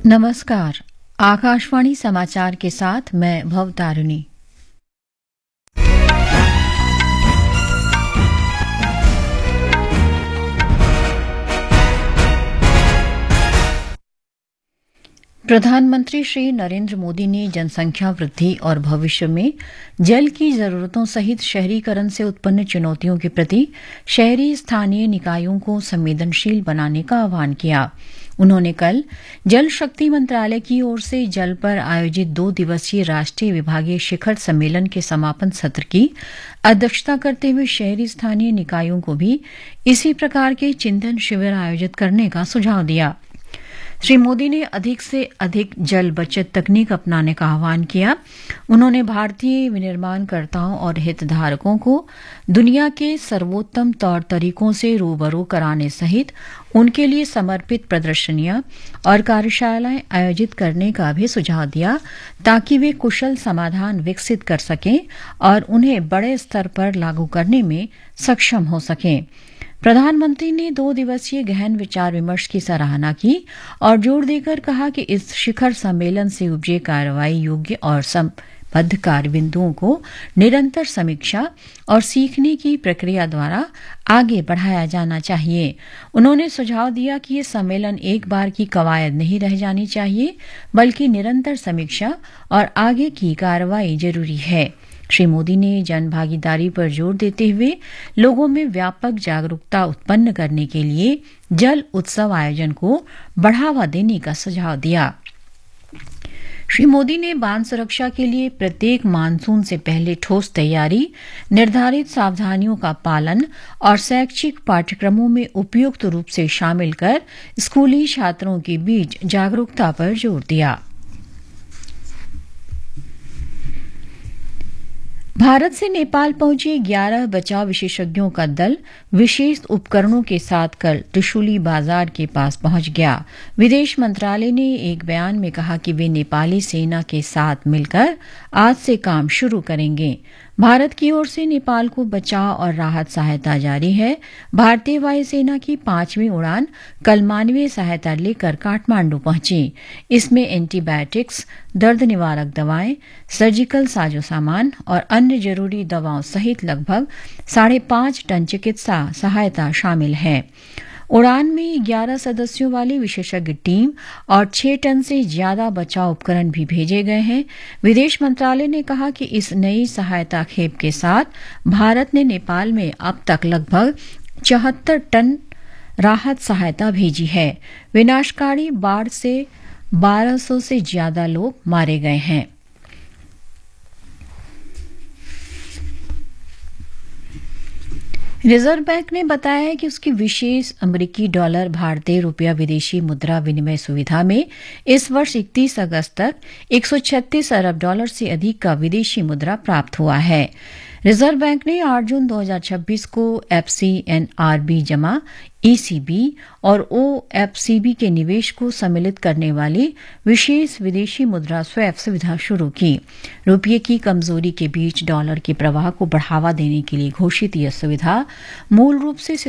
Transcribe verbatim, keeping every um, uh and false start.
नमस्कार। आकाशवाणी समाचार के साथ मैं भवतारिणी। प्रधानमंत्री श्री नरेंद्र मोदी ने जनसंख्या वृद्धि और भविष्य में जल की जरूरतों सहित शहरीकरण से उत्पन्न चुनौतियों के प्रति शहरी स्थानीय निकायों को संवेदनशील बनाने का आह्वान किया। उन्होंने कल जल शक्ति मंत्रालय की ओर से जल पर आयोजित दो दिवसीय राष्ट्रीय विभागीय शिखर सम्मेलन के समापन सत्र की अध्यक्षता करते हुए शहरी स्थानीय निकायों को भी इसी प्रकार के चिंतन शिविर आयोजित करने का सुझाव दिया। श्री मोदी ने अधिक से अधिक जल बचत तकनीक अपनाने का आह्वान किया। उन्होंने भारतीय विनिर्माणकर्ताओं और हितधारकों को दुनिया के सर्वोत्तम तौर तरीकों से रूबरू कराने सहित उनके लिए समर्पित प्रदर्शनियां और कार्यशालाएं आयोजित करने का भी सुझाव दिया, ताकि वे कुशल समाधान विकसित कर सकें और उन्हें बड़े स्तर पर लागू करने में सक्षम हो सकें। प्रधानमंत्री ने दो दिवसीय गहन विचार विमर्श की सराहना की और जोर देकर कहा कि इस शिखर सम्मेलन से उपजे कार्रवाई योग्य और संबद्ध कार्य बिंदुओं को निरंतर समीक्षा और सीखने की प्रक्रिया द्वारा आगे बढ़ाया जाना चाहिए। उन्होंने सुझाव दिया कि ये सम्मेलन एक बार की कवायद नहीं रह जानी चाहिए, बल्कि निरंतर समीक्षा और आगे की कार्रवाई जरूरी है। श्री मोदी ने जन भागीदारी पर जोर देते हुए लोगों में व्यापक जागरूकता उत्पन्न करने के लिए जल उत्सव आयोजन को बढ़ावा देने का सुझाव दिया। श्री मोदी ने बांध सुरक्षा के लिए प्रत्येक मानसून से पहले ठोस तैयारी, निर्धारित सावधानियों का पालन और शैक्षिक पाठ्यक्रमों में उपयुक्त रूप से शामिल कर स्कूली छात्रों के बीच जागरूकता पर जोर दिया। भारत से नेपाल पहुंचे ग्यारह बचाव विशेषज्ञों का दल विशेष उपकरणों के साथ कल त्रिशूली बाजार के पास पहुंच गया। विदेश मंत्रालय ने एक बयान में कहा कि वे नेपाली सेना के साथ मिलकर आज से काम शुरू करेंगे। भारत की ओर से नेपाल को बचाव और राहत सहायता जारी है। भारतीय वायुसेना की पांचवी उड़ान कल मानवीय सहायता लेकर काठमांडू पहुंची। इसमें एंटीबायोटिक्स, दर्द निवारक दवाएं, सर्जिकल साजो सामान और अन्य जरूरी दवाओं सहित लगभग साढ़े पांच टन चिकित्सा सहायता शामिल है। उड़ान में ग्यारह सदस्यों वाली विशेषज्ञ टीम और छह टन से ज्यादा बचाव उपकरण भी भेजे गए हैं। विदेश मंत्रालय ने कहा कि इस नई सहायता खेप के साथ भारत ने नेपाल में अब तक लगभग चौहत्तर टन राहत सहायता भेजी है। विनाशकारी बाढ़ से बारह सौ से ज्यादा लोग मारे गए हैं। रिजर्व बैंक ने बताया है कि उसकी विशेष अमेरिकी डॉलर भारतीय रुपया विदेशी मुद्रा विनिमय सुविधा में इस वर्ष इकतीस अगस्त तक एक सौ छत्तीस अरब डॉलर से अधिक का विदेशी मुद्रा प्राप्त हुआ है। रिजर्व बैंक ने आठ जून दो हज़ार छब्बीस को एफसीएनआरबी जमा ईसीबी और ओएफसीबी के निवेश को सम्मिलित करने वाली विशेष विदेशी मुद्रा स्वैप सुविधा शुरू की। रुपये की कमजोरी के बीच डॉलर के प्रवाह को बढ़ावा देने के लिए घोषित यह सुविधा मूल रूप से